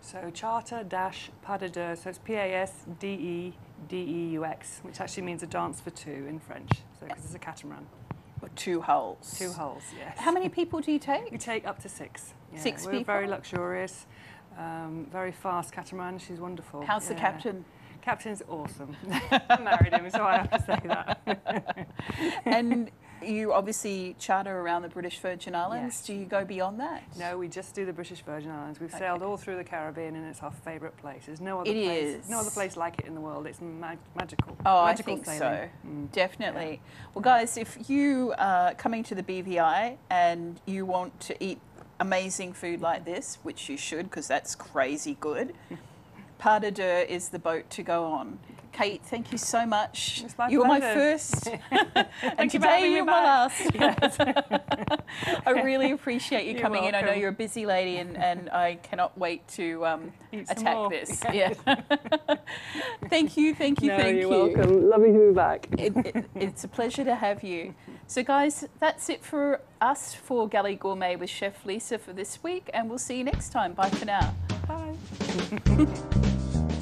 So Charter-Pas de Deux, so it's P-A-S-D-E-D-E-U-X, which actually means a dance for two in French, so because it's a catamaran. Or 2 hulls. 2 hulls, yes. How many people do you take? We take up to 6. Yeah, 6 we're people? very luxurious, very fast catamaran. She's wonderful. How's the captain? Captain's awesome. I married him, so I have to say that. And you obviously charter around the British Virgin Islands. Yes. Do you go beyond that? No, we just do the British Virgin Islands. We've sailed all through the Caribbean, and it's our favourite place. There's no other no other place like it in the world. It's magical. Oh, magical I think sailing. so. Definitely. Yeah. Well, guys, if you are coming to the BVI and you want to eat amazing food like this, which you should because that's crazy good, Pas de Deux is the boat to go on. Kate, thank you so much. You were my first, and today you're my last. Yes. I really appreciate you coming in. I know you're a busy lady, and I cannot wait to attack this. Yeah. Thank you. You're welcome. Lovely to be back. It's a pleasure to have you. So, guys, that's it for us for Galley Gourmet with Chef Lisa for this week, and we'll see you next time. Bye for now. Bye.